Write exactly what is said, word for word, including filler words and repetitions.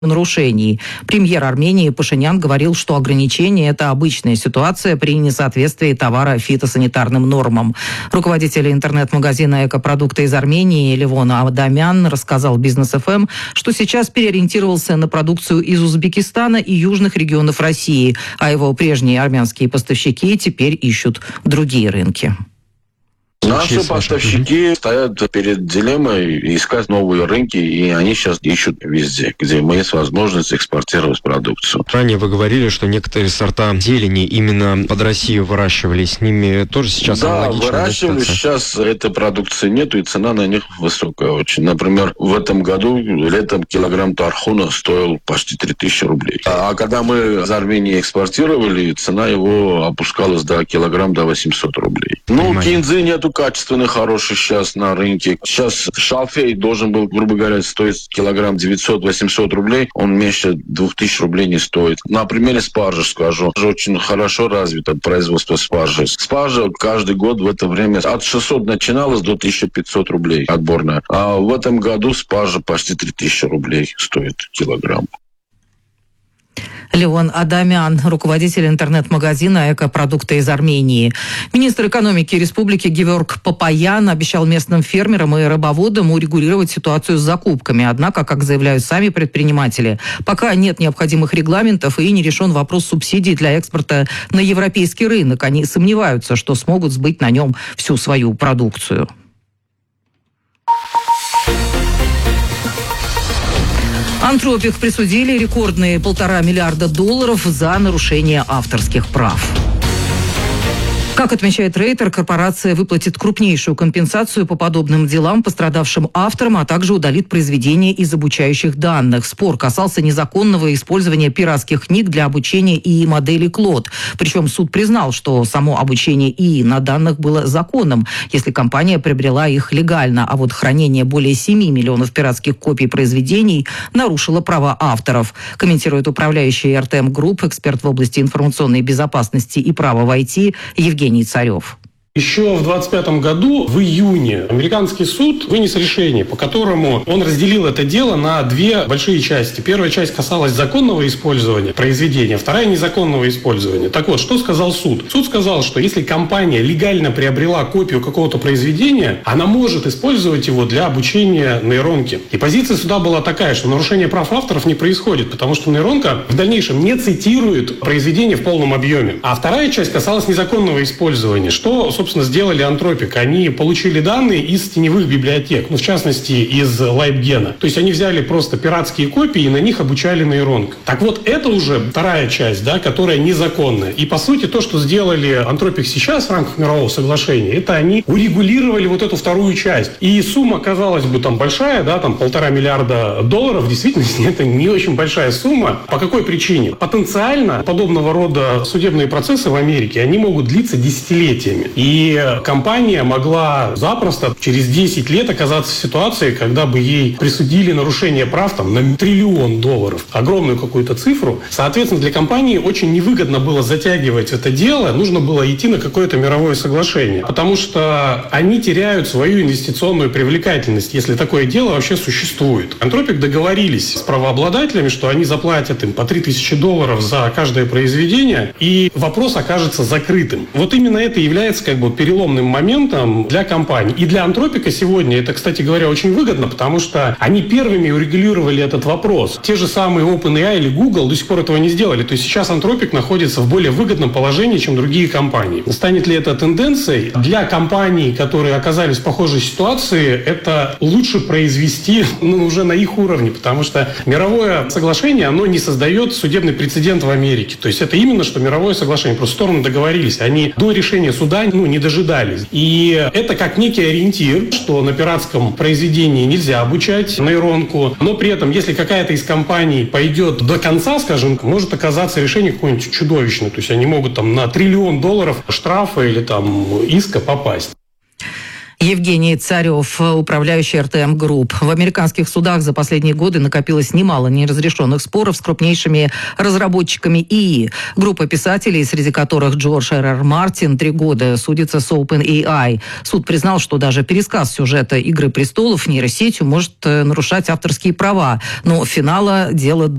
нарушений. Премьер Армении Пашинян говорил, что ограничения – это обычная ситуация при несоответствии товара фитосанитарным нормам. Руководитель интернет-магазина «Экопродукты» из Армении Левон Адамян рассказал Бизнес эф эм, что сейчас переориентировался на продукцию из Узбекистана и южных регионов России, а его прежние армянские поставщики теперь ищут другие рынки. Наши поставщики стоят перед дилеммой искать новые рынки, и они сейчас ищут везде, где есть возможность экспортировать продукцию. Ранее вы говорили, что некоторые сорта зелени именно под Россию выращивались. С ними тоже сейчас да, аналогичная выращивали. ситуация? Сейчас этой продукции нету, и цена на них высокая очень. Например, в этом году летом килограмм тархуна стоил почти три тысячи рублей. А когда мы из Армении экспортировали, цена его опускалась до килограмм до восемьсот рублей. Ну, Понимаю. кинзы нету качественный, хороший сейчас на рынке. Сейчас шалфей должен был, грубо говоря, стоить килограмм девятьсот-восемьсот рублей. Он меньше двух тысяч рублей не стоит. На примере спаржи скажу. Очень хорошо развито производство спаржи. Спаржа каждый год в это время от шестисот начиналась до тысяча пятьсот рублей отборная. А в этом году спаржа почти три тысячи рублей стоит килограмм. Левон Адамян, руководитель интернет-магазина «Экопродукты» из Армении. Министр экономики республики Геворг Папаян обещал местным фермерам и рыбоводам урегулировать ситуацию с закупками. Однако, как заявляют сами предприниматели, пока нет необходимых регламентов и не решен вопрос субсидий для экспорта на европейский рынок. Они сомневаются, что смогут сбыть на нем всю свою продукцию. Антропик присудили рекордные полтора миллиарда долларов за нарушение авторских прав. Как отмечает Рейтер, корпорация выплатит крупнейшую компенсацию по подобным делам пострадавшим авторам, а также удалит произведения из обучающих данных. Спор касался незаконного использования пиратских книг для обучения ИИ модели Клод. Причем суд признал, что само обучение ИИ на данных было законным, если компания приобрела их легально, а вот хранение более семи миллионов пиратских копий произведений нарушило права авторов. Комментирует управляющий эр тэ эм Групп, эксперт в области информационной безопасности и права в ай ти Евгений Царев. Еще в двадцать пятом году, в июне, американский суд вынес решение, по которому он разделил это дело на две большие части. Первая часть касалась законного использования произведения, вторая – незаконного использования. Так вот, что сказал суд? Суд сказал, что если компания легально приобрела копию какого-то произведения, она может использовать его для обучения нейронки. И позиция суда была такая, что нарушение прав авторов не происходит, потому что нейронка в дальнейшем не цитирует произведение в полном объеме. А вторая часть касалась незаконного использования, что, собственно, сделали Антропик. Они получили данные из теневых библиотек, ну, в частности, из LiveGen. То есть они взяли просто пиратские копии и на них обучали нейронку. Так вот, это уже вторая часть, да, которая незаконная. И, по сути, то, что сделали Антропик сейчас в рамках мирового соглашения, это они урегулировали вот эту вторую часть. И сумма, казалось бы, там большая, да, там полтора миллиарда долларов. В действительности это не очень большая сумма. По какой причине? Потенциально подобного рода судебные процессы в Америке, они могут длиться десятилетиями. И компания могла запросто через десять лет оказаться в ситуации, когда бы ей присудили нарушение прав там, на триллион долларов, огромную какую-то цифру. Соответственно, для компании очень невыгодно было затягивать это дело, нужно было идти на какое-то мировое соглашение, потому что они теряют свою инвестиционную привлекательность, если такое дело вообще существует. Антропик договорились с правообладателями, что они заплатят им по три тысячи долларов за каждое произведение, и вопрос окажется закрытым. Вот именно это является как бы переломным моментом для компании. И для Антропика сегодня это, кстати говоря, очень выгодно, потому что они первыми урегулировали этот вопрос. Те же самые OpenAI или Google до сих пор этого не сделали. То есть сейчас Антропик находится в более выгодном положении, чем другие компании. Станет ли это тенденцией? Для компаний, которые оказались в похожей ситуации, это лучше произвести ну, уже на их уровне, потому что мировое соглашение, оно не создает судебный прецедент в Америке. То есть это именно что мировое соглашение. Просто стороны договорились. Они до решения суда ну, не дожидались. И это как некий ориентир, что на пиратском произведении нельзя обучать нейронку, но при этом, если какая-то из компаний пойдет до конца, скажем, может оказаться решение какое-нибудь чудовищное. То есть они могут там на триллион долларов штрафа или там иска попасть. Евгений Царев, управляющий эр тэ эм Групп. В американских судах за последние годы накопилось немало неразрешенных споров с крупнейшими разработчиками ИИ. Группа писателей, среди которых Джордж Р. Р. Мартин, три года судится с OpenAI. Суд признал, что даже пересказ сюжета «Игры престолов» нейросетью может нарушать авторские права. Но финала дело